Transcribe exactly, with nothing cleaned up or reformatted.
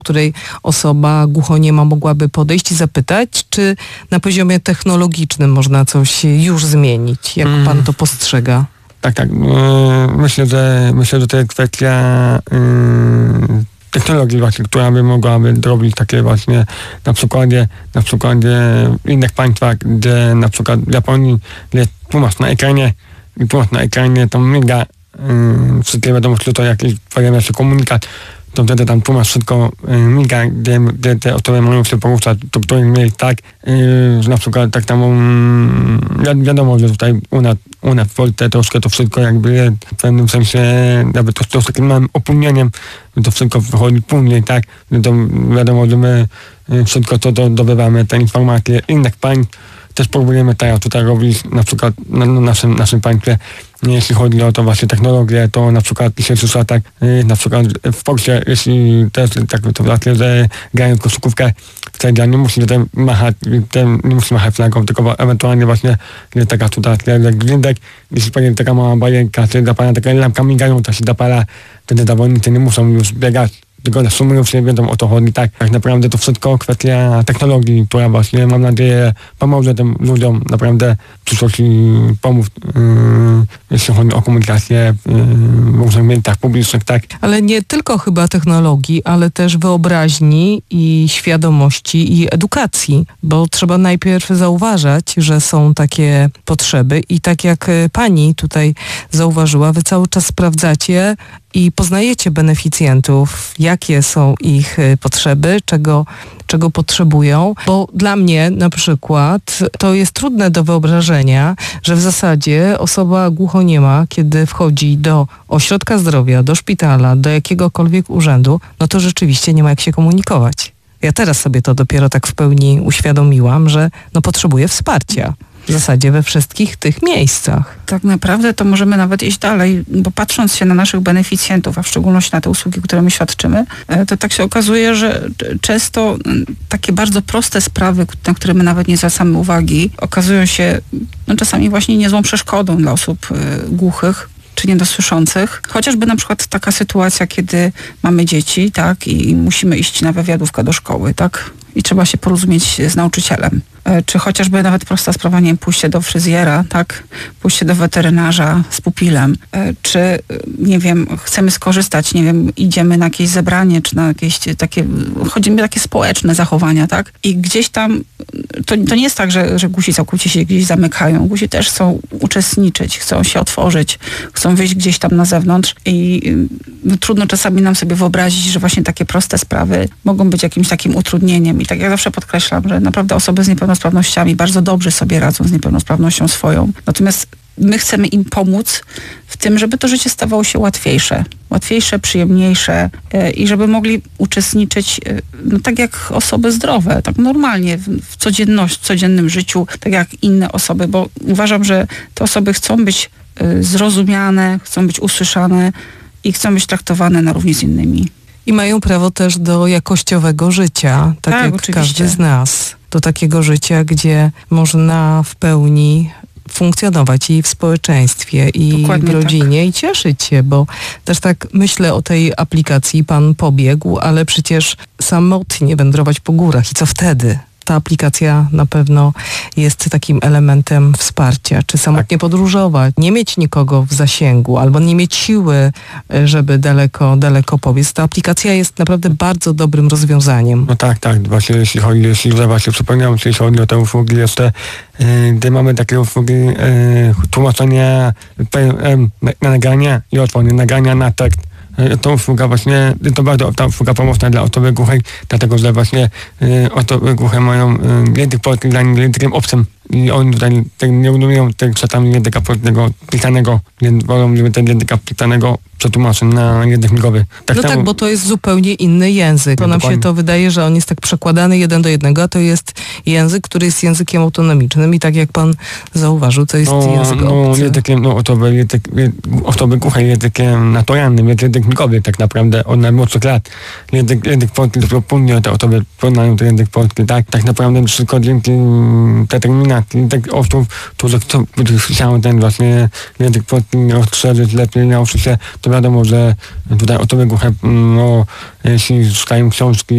której osoba głuchoniema mogłaby podejść i zapytać, czy na poziomie technologicznym można coś już zmienić? Jak Mm. pan to postrzega? Tak, tak. Myślę, że myślę, że to jest kwestia yy, technologii właśnie, która by mogłaby robić takie właśnie na przykładzie, na przykładzie innych państwach, gdzie na przykład w Japonii jest tłumacz na ekranie i tłumacz na ekranie to miga yy, wszystkie wiadomości, to jakiś pojawia się komunikat, to wtedy tam tłumacz wszystko y, miga, gdzie, gdzie te osoby mają się poruszać, to których miejsc, tak, y, na przykład tak tam um, wi wiadomo, że tutaj u nas, u nas w Polsce troszkę to wszystko jakby jest w pewnym sensie, jakby to, to z takim małym opóźnieniem, to wszystko wychodzi później, tak, to wiadomo, że my y, wszystko to dobywamy, te informacje innych państw, też próbujemy teraz tutaj robić na przykład na, na naszym, naszym państwie, jeśli chodzi o to właśnie technologię, to na przykład w dzisiejszych latach, na przykład w Polsce, jeśli też tak to znaczy, że grają koszykówkę, wtedy nie musi ten machać, ten, nie musi machać flagą, tylko ewentualnie właśnie jest taka sytuacja, jak gwizdek, jeśli powiem taka mała bajerka, czy zapala taka lampka migająca się zapala, wtedy zawodnicy nie muszą już biegać, tylko sumują się, wiedzą o to chodzi, tak, tak naprawdę to wszystko kwestia technologii, która właśnie, mam nadzieję, pomoże tym ludziom naprawdę w przyszłości pomóc, yy, jeśli chodzi o komunikację yy, w różnych miejscach publicznych, tak. Ale nie tylko chyba technologii, ale też wyobraźni i świadomości i edukacji, bo trzeba najpierw zauważać, że są takie potrzeby i tak jak pani tutaj zauważyła, wy cały czas sprawdzacie i poznajecie beneficjentów, jakie są ich potrzeby, czego, czego potrzebują, bo dla mnie na przykład to jest trudne do wyobrażenia, że w zasadzie osoba głuchoniema, kiedy wchodzi do ośrodka zdrowia, do szpitala, do jakiegokolwiek urzędu, no to rzeczywiście nie ma jak się komunikować. Ja teraz sobie to dopiero tak w pełni uświadomiłam, że no potrzebuję wsparcia. W zasadzie we wszystkich tych miejscach. Tak naprawdę to możemy nawet iść dalej, bo patrząc się na naszych beneficjentów, a w szczególności na te usługi, które my świadczymy, to tak się okazuje, że często takie bardzo proste sprawy, na które my nawet nie zwracamy uwagi, okazują się no, czasami właśnie niezłą przeszkodą dla osób głuchych czy niedosłyszących. Chociażby na przykład taka sytuacja, kiedy mamy dzieci, tak, i musimy iść na wywiadówkę do szkoły, tak, i trzeba się porozumieć z nauczycielem. Czy chociażby nawet prosta sprawa, nie wiem, pójście do fryzjera, tak, pójście do weterynarza z pupilem, czy, nie wiem, chcemy skorzystać, nie wiem, idziemy na jakieś zebranie, czy na jakieś takie, chodzi mi o takie społeczne zachowania, tak, i gdzieś tam, to, to nie jest tak, że, że gusi całkowicie się gdzieś zamykają, gusi też chcą uczestniczyć, chcą się otworzyć, chcą wyjść gdzieś tam na zewnątrz i no, trudno czasami nam sobie wyobrazić, że właśnie takie proste sprawy mogą być jakimś takim utrudnieniem i tak jak zawsze podkreślam, że naprawdę osoby z niepełnosprawnościami bardzo dobrze sobie radzą z niepełnosprawnością swoją. Natomiast my chcemy im pomóc w tym, żeby to życie stawało się łatwiejsze. Łatwiejsze, przyjemniejsze yy, i żeby mogli uczestniczyć yy, no, tak jak osoby zdrowe, tak normalnie w, w codzienności, w codziennym życiu, tak jak inne osoby, bo uważam, że te osoby chcą być yy, zrozumiane, chcą być usłyszane i chcą być traktowane na równi z innymi. I mają prawo też do jakościowego życia, tak, tak jak oczywiście. Każdy z nas. Do takiego życia, gdzie można w pełni funkcjonować i w społeczeństwie, i Dokładnie w rodzinie, tak. I cieszyć się, bo też tak myślę o tej aplikacji, pan pobiegł, ale przecież samotnie wędrować po górach i co wtedy? Ta aplikacja na pewno jest takim elementem wsparcia. Czy samotnie podróżować, nie mieć nikogo w zasięgu, albo nie mieć siły, żeby daleko, daleko pobiec. Ta aplikacja jest naprawdę bardzo dobrym rozwiązaniem. No tak, tak. Właśnie jeśli chodzi, jeśli właśnie przypomniałem, jeśli chodzi o te usługi jeszcze, yy, gdy mamy takie usługi yy, tłumaczenia yy, na nagrania i otworzenia nagrania na tekst. To usługa właśnie, to bardzo ta usługa pomocna dla osoby głuchej, dlatego że właśnie y, osoby głuche mają y, język polski dla nich językiem obcym i oni tutaj nie rozumieją tego czasami języka polskiego pisanego, więc wolą, żeby ten języka pisanego przetłumaczył na język migowy. Tak no samo, tak, bo to jest zupełnie inny język. To nam dokładnie. Się to wydaje, że on jest tak przekładany jeden do jednego, a to jest język, który jest językiem autonomicznym i tak jak pan zauważył, to jest no, język no, obcy. Językiem, no osoby, język, osoby głuche językiem naturalnym, jest język migowy tak naprawdę od najmłodszych lat. Język, język polski dopiero później te osoby poznają ten język polski, tak, tak naprawdę tylko dzięki determinacji tak, tak osób, którzy chcą, chciały ten właśnie język polski rozszerzyć lepiej, nauczyć się, to wiadomo, że tutaj osoby głuche, no, jeśli czytają książki,